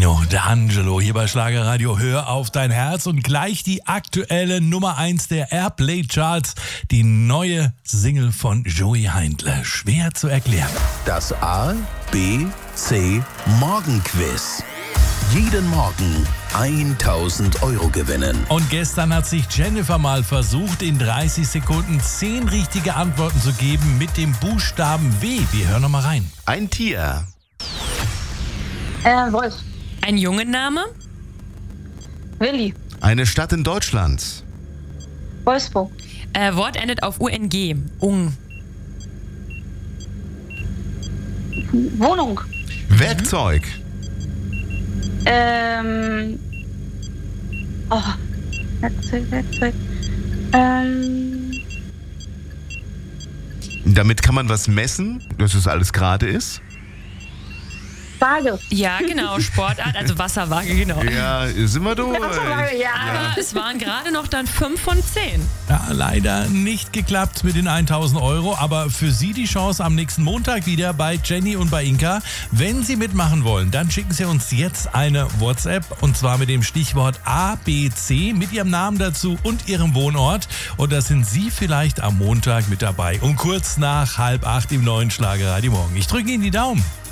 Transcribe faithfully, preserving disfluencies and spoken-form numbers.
Nino D'Angelo hier bei Schlagerradio. Hör auf dein Herz und gleich die aktuelle Nummer eins der Airplay-Charts. Die neue Single von Joey Heindle. Schwer zu erklären. Das A, B, C Morgenquiz. Jeden Morgen tausend Euro gewinnen. Und gestern hat sich Jennifer mal versucht, in dreißig Sekunden zehn richtige Antworten zu geben mit dem Buchstaben W. Wir hören noch mal rein. Ein Tier. Äh, Wolf. Ein Jungenname? Willi. Eine Stadt in Deutschland. Wolfsburg. Äh, Wort endet auf U N G. Ung. Wohnung. Werkzeug. Ähm. Oh. Werkzeug, Werkzeug. Ähm. Damit kann man was messen, dass es alles gerade ist. Waage. Ja, genau. Sportart, also Wasserwaage, genau. Ja, sind wir durch. Wasserwaage, ja. Aber es waren gerade noch dann fünf von zehn. Ja, leider nicht geklappt mit den tausend Euro, aber für Sie die Chance am nächsten Montag wieder bei Jenny und bei Inka. Wenn Sie mitmachen wollen, dann schicken Sie uns jetzt eine WhatsApp und zwar mit dem Stichwort A B C mit Ihrem Namen dazu und Ihrem Wohnort. Und da sind Sie vielleicht am Montag mit dabei um kurz nach halb acht im neuen Schlagerradio Morgen. Ich drücke Ihnen die Daumen.